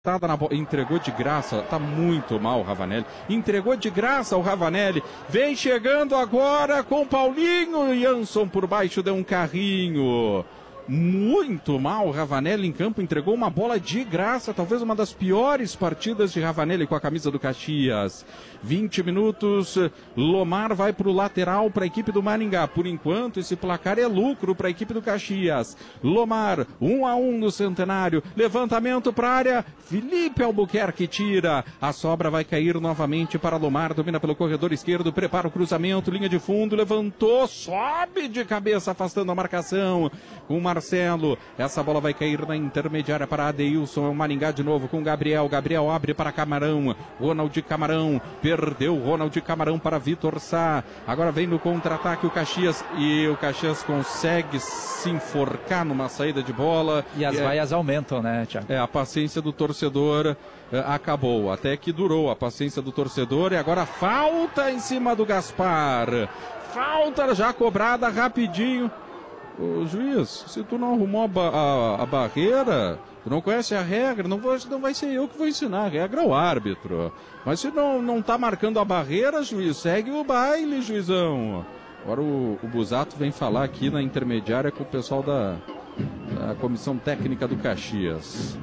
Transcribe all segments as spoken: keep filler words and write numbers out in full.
Na bo... Entregou de graça, tá muito mal o Ravanelli. Entregou de graça o Ravanelli. Vem chegando agora com Paulinho. Jansson por baixo deu um carrinho. Muito mal o Ravanelli em campo, entregou uma bola de graça, talvez uma das piores partidas de Ravanelli com a camisa do Caxias. vinte minutos, Lomar vai para o lateral para a equipe do Maringá. Por enquanto, esse placar é lucro para a equipe do Caxias. Lomar, um a um no Centenário, levantamento para a área, Felipe Albuquerque tira, a sobra vai cair novamente para Lomar, domina pelo corredor esquerdo, prepara o cruzamento, linha de fundo, levantou, sobe de cabeça, afastando a marcação, com o Marcelo, essa bola vai cair na intermediária para Adeilson, é o Maringá de novo com Gabriel, Gabriel abre para Camarão, Ronald Camarão, perdeu Ronald Camarão para Vitor Sá, agora vem no contra-ataque o Caxias, e o Caxias consegue se enforcar numa saída de bola. E as é, vaias aumentam, né, Thiago? É, a paciência do torcedor é, acabou, até que durou a paciência do torcedor, e agora falta em cima do Gaspar, falta já cobrada rapidinho. Ô, juiz, se tu não arrumou a, ba a, a barreira, tu não conhece a regra, não, vou, não vai ser eu que vou ensinar, a regra é o árbitro. Mas se não, não tá marcando a barreira, juiz, segue o baile, juizão. Agora o, o Busato vem falar aqui na intermediária com o pessoal da, da comissão técnica do Caxias.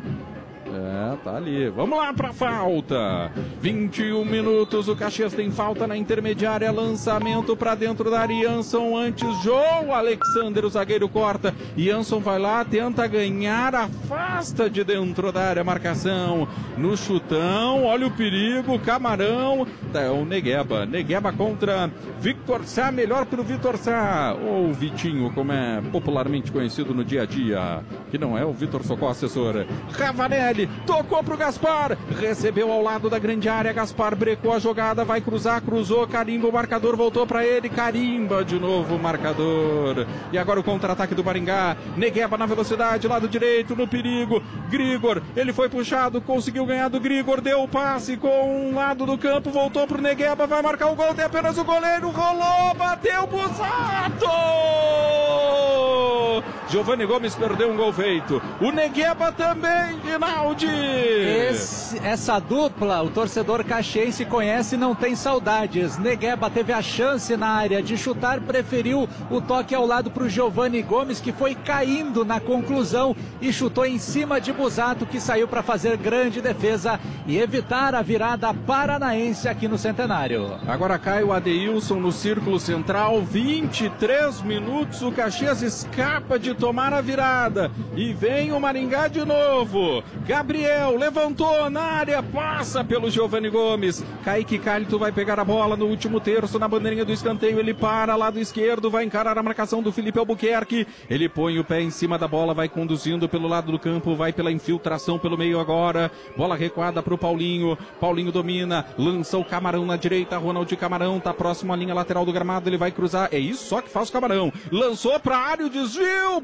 É, tá ali. Vamos lá pra falta. vinte e um minutos, o Caxias tem falta na intermediária, lançamento pra dentro da área. Jansson antes, João Alexander, o zagueiro corta. Jansson vai lá, tenta ganhar, afasta de dentro da área, marcação no chutão, olha o perigo, Camarão, é o Negueba, Negueba contra Victor Sá, melhor pro Vitor Sá, ou Vitinho, como é popularmente conhecido no dia a dia, que não é o Vitor Socorro, assessor. Ravanelli tocou pro Gaspar, recebeu ao lado da grande área, Gaspar brecou a jogada, vai cruzar, cruzou, carimba o marcador, voltou para ele, carimba de novo o marcador. E agora o contra-ataque do Maringá, Negueba na velocidade, lado direito, no perigo, Grigor, ele foi puxado, conseguiu ganhar do Grigor, deu o passe com um lado do campo, voltou pro Negueba, vai marcar o gol, tem apenas o goleiro, rolou, bateu, Busato! Giovanni Gomes perdeu um gol feito, o Negueba também, Rinaldi! Esse, essa dupla, o torcedor caxiense conhece e não tem saudades. Negueba teve a chance na área de chutar, preferiu o toque ao lado para o Giovanni Gomes, que foi caindo na conclusão e chutou em cima de Busato, que saiu para fazer grande defesa e evitar a virada paranaense aqui no Centenário. Agora cai o Adeilson no círculo central, vinte e três minutos, o Caxias escapa de tomar a virada e vem o Maringá de novo. Gabriel levantou na área, passa pelo Giovanni Gomes, Kaique Calito vai pegar a bola no último terço, na bandeirinha do escanteio, ele para, lado esquerdo, vai encarar a marcação do Felipe Albuquerque, ele põe o pé em cima da bola, vai conduzindo pelo lado do campo, vai pela infiltração pelo meio agora, bola recuada para o Paulinho, Paulinho domina, lança o Camarão na direita, Ronald Camarão tá próximo à linha lateral do gramado, ele vai cruzar, é isso só que faz o Camarão, lançou para a área, o desvio,